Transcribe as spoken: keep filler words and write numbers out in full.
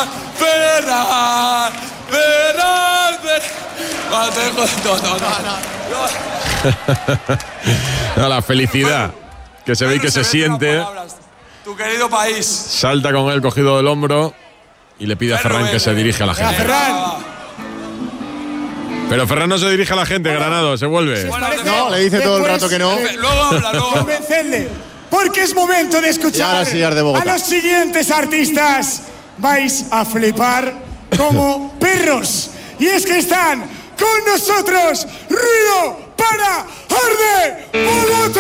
Ferran, Ferran, Ferran, Ferran. No, no, no. No, la felicidad que se ve y que se, se siente. Tu querido país. Salta con él cogido del hombro y le pide a Ferran que se dirige a la gente. Pero Ferran no se dirige a la gente, Granado, se vuelve. No, le dice todo el rato que no. Luego habla, luego. Convencedle, porque es momento de escuchar sí, a los siguientes artistas. Vais a flipar como perros. Y es que están con nosotros, Ruido para Arde Bogotá.